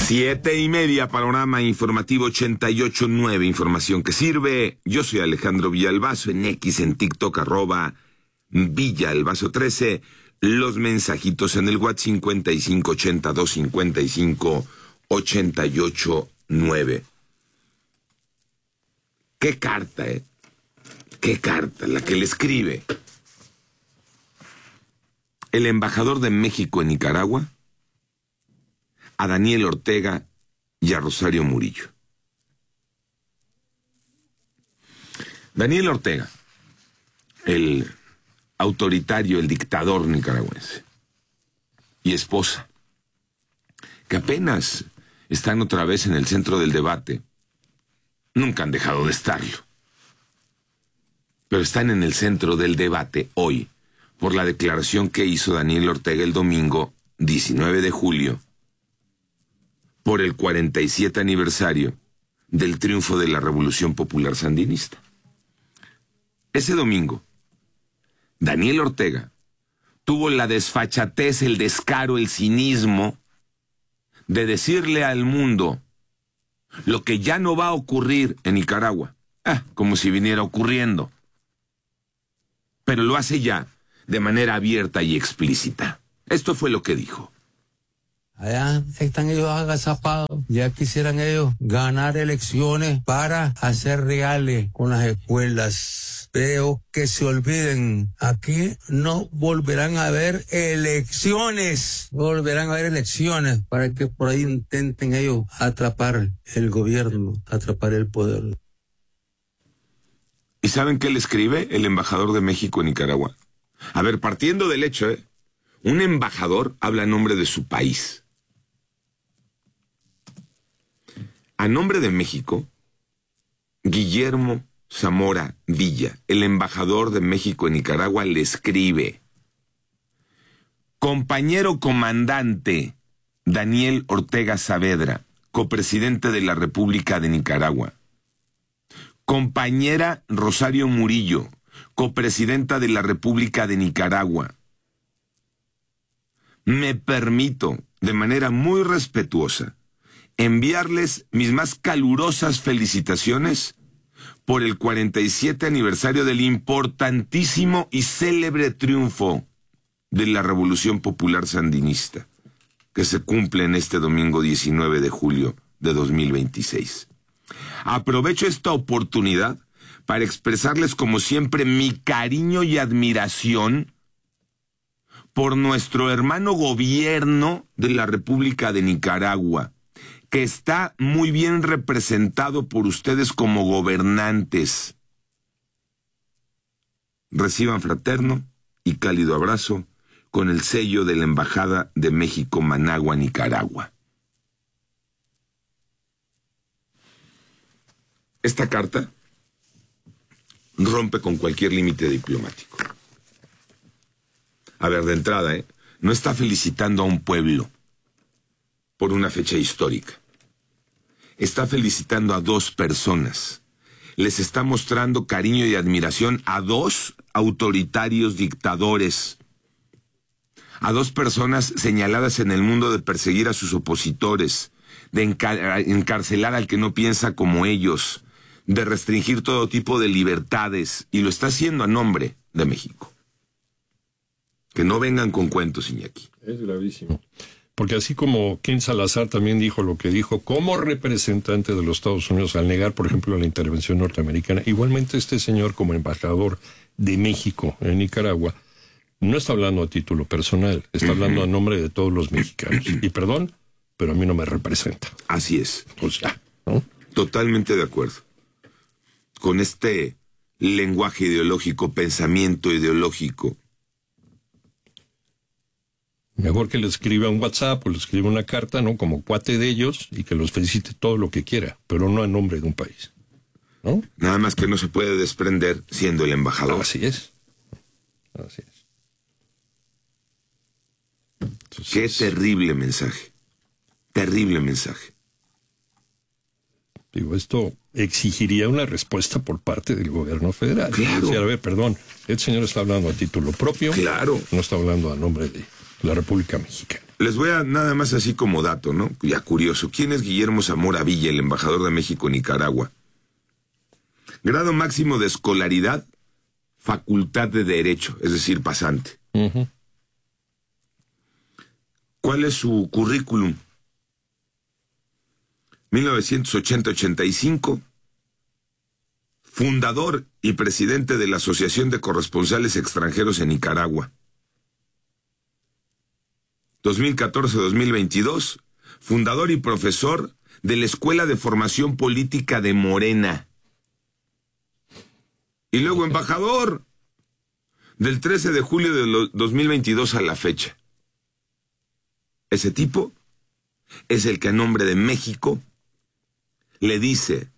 7:30, panorama informativo 88.9, información que sirve. Yo soy Alejandro Villalbazo, en X, en TikTok, @Villalbazo13. Los mensajitos en el WhatsApp 5582558889. Qué carta, qué carta la que le escribe el embajador de México en Nicaragua a Daniel Ortega y a Rosario Murillo. Daniel Ortega, el autoritario, el dictador nicaragüense, y esposa, que apenas están otra vez en el centro del debate, nunca han dejado de estarlo, pero están en el centro del debate hoy por la declaración que hizo Daniel Ortega el domingo 19 de julio, por el 47 aniversario del triunfo de la Revolución Popular Sandinista. Ese domingo, Daniel Ortega tuvo la desfachatez, el descaro, el cinismo de decirle al mundo lo que ya no va a ocurrir en Nicaragua, como si viniera ocurriendo. Pero lo hace ya de manera abierta y explícita. Esto fue lo que dijo. Allá están ellos agazapados, ya quisieran ellos ganar elecciones para hacer reales con las escuelas. Pero que se olviden, aquí no volverán a haber elecciones, para que por ahí intenten ellos atrapar el gobierno, atrapar el poder. ¿Y saben qué le escribe el embajador de México en Nicaragua? A ver, partiendo del hecho, un embajador habla a nombre de su país. A nombre de México, Guillermo Zamora Villa, el embajador de México en Nicaragua, le escribe: compañero comandante Daniel Ortega Saavedra, copresidente de la República de Nicaragua. Compañera Rosario Murillo, copresidenta de la República de Nicaragua. Me permito, de manera muy respetuosa, enviarles mis más calurosas felicitaciones por el 47 aniversario del importantísimo y célebre triunfo de la Revolución Popular Sandinista, que se cumple en este domingo 19 de julio de 2026. Aprovecho esta oportunidad para expresarles como siempre mi cariño y admiración por nuestro hermano gobierno de la República de Nicaragua, que está muy bien representado por ustedes como gobernantes. Reciban fraterno y cálido abrazo con el sello de la Embajada de México, Managua, Nicaragua. Esta carta rompe con cualquier límite diplomático. A ver, de entrada, no está felicitando a un pueblo por una fecha histórica. Está felicitando a dos personas. Les está mostrando cariño y admiración a dos autoritarios dictadores, a dos personas señaladas en el mundo de perseguir a sus opositores, de encarcelar al que no piensa como ellos, de restringir todo tipo de libertades, y lo está haciendo a nombre de México. Que no vengan con cuentos, Iñaki. Es gravísimo. Porque así como Ken Salazar también dijo lo que dijo como representante de los Estados Unidos al negar, por ejemplo, la intervención norteamericana, igualmente este señor como embajador de México en Nicaragua no está hablando a título personal, está hablando a nombre de todos los mexicanos. Y perdón, pero a mí no me representa. Así es. Pues ya, ¿no? Totalmente de acuerdo con este lenguaje ideológico, pensamiento ideológico. Mejor que le escriba un WhatsApp o le escriba una carta, ¿no? Como cuate de ellos, y que los felicite todo lo que quiera, pero no a nombre de un país, ¿no? Nada más que no se puede desprender siendo el embajador. Así es. Así es. Entonces, qué terrible mensaje. Terrible mensaje. Digo, esto exigiría una respuesta por parte del gobierno federal. Claro. O sea, a ver, perdón, el señor está hablando a título propio. Claro. No está hablando a nombre la República Mexicana. Les voy a nada más así como dato, ¿no? Ya curioso. ¿Quién es Guillermo Zamora Villa, el embajador de México en Nicaragua? Grado máximo de escolaridad, facultad de Derecho, es decir, pasante. Uh-huh. ¿Cuál es su currículum? 1980-85, fundador y presidente de la Asociación de Corresponsales Extranjeros en Nicaragua. 2014-2022, fundador y profesor de la Escuela de Formación Política de Morena. Y luego embajador del 13 de julio de 2022 a la fecha. Ese tipo es el que a nombre de México le dice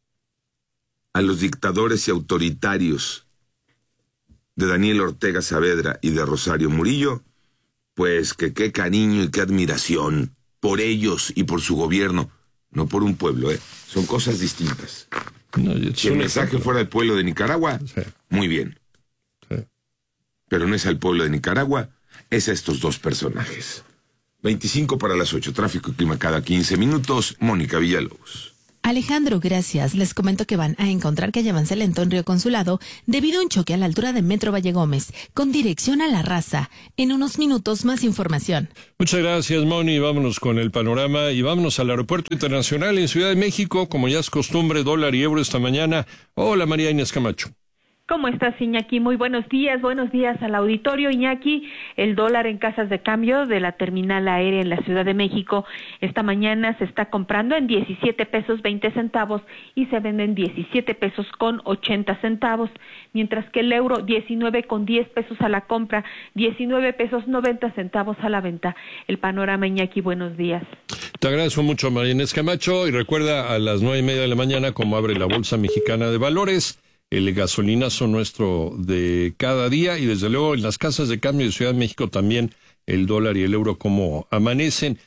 a los dictadores y autoritarios de Daniel Ortega Saavedra y de Rosario Murillo, pues que qué cariño y qué admiración por ellos y por su gobierno, no por un pueblo, son cosas distintas. No, si el mensaje fuera el pueblo de Nicaragua, sí, muy bien. Sí. Pero no es al pueblo de Nicaragua, es a estos dos personajes. 25 para las 8, tráfico y clima cada 15 minutos, Mónica Villalobos. Alejandro, gracias. Les comento que van a encontrar que hay avance lento en Río Consulado debido a un choque a la altura de Metro Valle Gómez, con dirección a La Raza. En unos minutos, más información. Muchas gracias, Moni. Vámonos con el panorama y vámonos al Aeropuerto Internacional en Ciudad de México, como ya es costumbre, dólar y euro esta mañana. Hola, María Inés Camacho. ¿Cómo estás, Iñaki? Muy buenos días al auditorio, Iñaki. El dólar en casas de cambio de la terminal aérea en la Ciudad de México esta mañana se está comprando en 17 pesos 20 centavos y se vende en 17 pesos con 80 centavos, mientras que el euro 19 con 10 pesos a la compra, 19 pesos 90 centavos a la venta. El panorama, Iñaki, buenos días. Te agradezco mucho, María Inés Camacho, y recuerda a las 9:30 de la mañana cómo abre la Bolsa Mexicana de Valores. El gasolinazo nuestro de cada día y desde luego en las casas de cambio de Ciudad de México también el dólar y el euro como amanecen.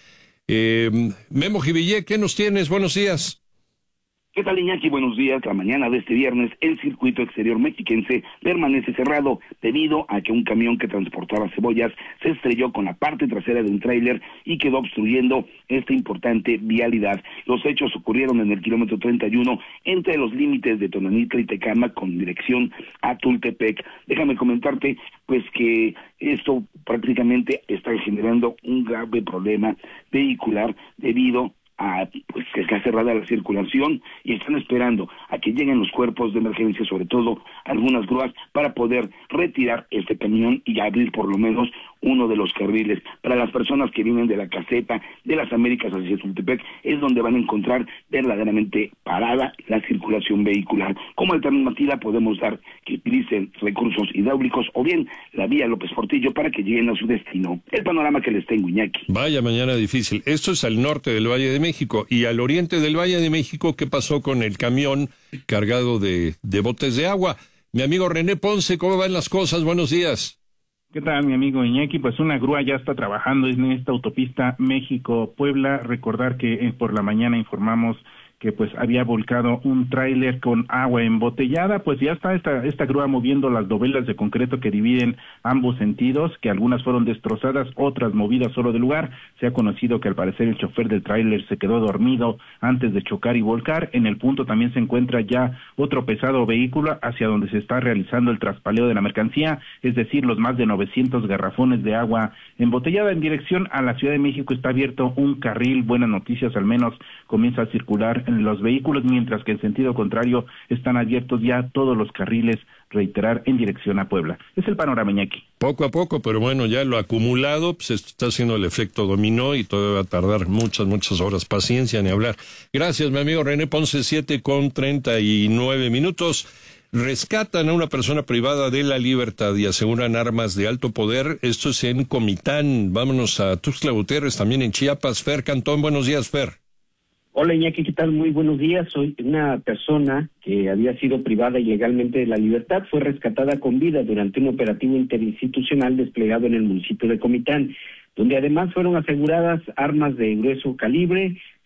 Memo Jivillé, ¿qué nos tienes? Buenos días. ¿Qué tal, Iñaki? Buenos días. La mañana de este viernes, el circuito exterior mexiquense permanece cerrado debido a que un camión que transportaba cebollas se estrelló con la parte trasera de un tráiler y quedó obstruyendo esta importante vialidad. Los hechos ocurrieron en el kilómetro 31 entre los límites de Tonanitla y Tecámac con dirección a Tultepec. Déjame comentarte, pues, que esto prácticamente está generando un grave problema vehicular debido pues que está cerrada la circulación y están esperando a que lleguen los cuerpos de emergencia, sobre todo algunas grúas, para poder retirar este camión y abrir por lo menos uno de los carriles. Para las personas que vienen de la caseta de las Américas hacia Tultepec, es donde van a encontrar verdaderamente parada la circulación vehicular. Como alternativa podemos dar que utilicen recursos hidráulicos o bien la vía López Portillo para que lleguen a su destino. El panorama que les tengo, Iñaki. Vaya mañana difícil. Esto es al norte del Valle de México. Y al oriente del Valle de México, ¿qué pasó con el camión cargado de botes de agua? Mi amigo René Ponce, ¿cómo van las cosas? Buenos días. ¿Qué tal, mi amigo Iñaki? Pues una grúa ya está trabajando en esta autopista México-Puebla. Recordar que por la mañana informamos que pues había volcado un tráiler con agua embotellada, pues ya está esta grúa moviendo las dovelas de concreto que dividen ambos sentidos, que algunas fueron destrozadas, otras movidas solo del lugar. Se ha conocido que al parecer el chofer del tráiler se quedó dormido antes de chocar y volcar. En el punto también se encuentra ya otro pesado vehículo hacia donde se está realizando el traspaleo de la mercancía, es decir, los más de 900 garrafones de agua embotellada en dirección a la Ciudad de México. Está abierto un carril, buenas noticias, al menos comienza a circular en los vehículos, mientras que en sentido contrario están abiertos ya todos los carriles, reiterar, en dirección a Puebla. Es el panorama, Iñaki. Poco a poco, pero bueno, ya lo acumulado, pues está haciendo el efecto dominó y todo va a tardar muchas horas. Paciencia, ni hablar. Gracias, mi amigo René Ponce, 7:39. Rescatan a una persona privada de la libertad y aseguran armas de alto poder. Esto es en Comitán. Vámonos a Tuxtla Gutiérrez, también en Chiapas. Fer Cantón, buenos días, Fer. Hola, Iñaki, ¿qué tal? Muy buenos días. Soy una persona que había sido privada ilegalmente de la libertad. Fue rescatada con vida durante un operativo interinstitucional desplegado en el municipio de Comitán, donde además fueron aseguradas armas de grueso calibre,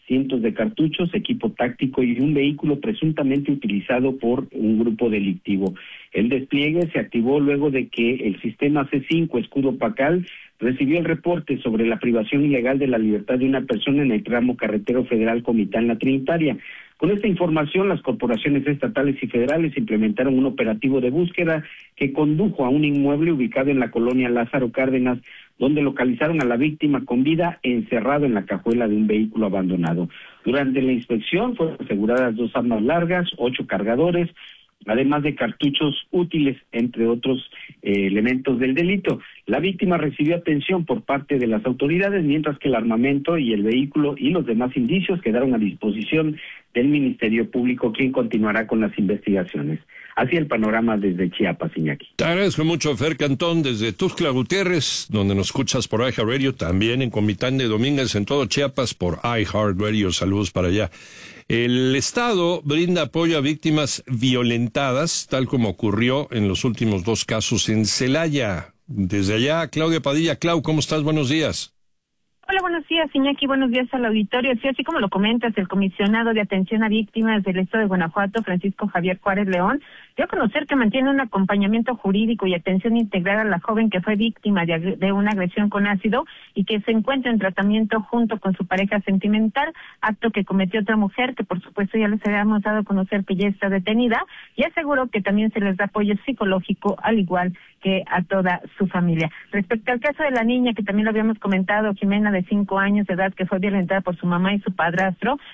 cientos de cartuchos, equipo táctico y un vehículo presuntamente utilizado por un grupo delictivo. El despliegue se activó luego de que el sistema C5 Escudo Pacal recibió el reporte sobre la privación ilegal de la libertad de una persona en el tramo carretero federal Comitán-La Trinitaria. Con esta información, las corporaciones estatales y federales implementaron un operativo de búsqueda que condujo a un inmueble ubicado en la colonia Lázaro Cárdenas, donde localizaron a la víctima con vida encerrado en la cajuela de un vehículo abandonado. Durante la inspección fueron aseguradas 2 armas largas, 8 cargadores, además de cartuchos útiles, entre otros elementos del delito. La víctima recibió atención por parte de las autoridades, mientras que el armamento y el vehículo y los demás indicios quedaron a disposición del Ministerio Público, quien continuará con las investigaciones. Así el panorama desde Chiapas, Iñaki. Te agradezco mucho, Fer Cantón, desde Tuxtla Gutiérrez, donde nos escuchas por iHeartRadio, también en Comitán de Domínguez, en todo Chiapas, por iHeartRadio. Saludos para allá. El Estado brinda apoyo a víctimas violentadas, tal como ocurrió en los últimos 2 casos en Celaya. Desde allá, Claudia Padilla. Clau, ¿cómo estás? Buenos días. Hola, buenos días, Iñaki. Buenos días al auditorio. Sí, así como lo comentas, el comisionado de atención a víctimas del Estado de Guanajuato, Francisco Javier Juárez León, dio a conocer que mantiene un acompañamiento jurídico y atención integral a la joven que fue víctima de una agresión con ácido y que se encuentra en tratamiento junto con su pareja sentimental, acto que cometió otra mujer, que por supuesto ya les habíamos dado a conocer que ya está detenida, y aseguró que también se les da apoyo psicológico, al igual que a toda su familia. Respecto al caso de la niña, que también lo habíamos comentado, Jimena, de 5 años de edad, que fue violentada por su mamá y su padrastro,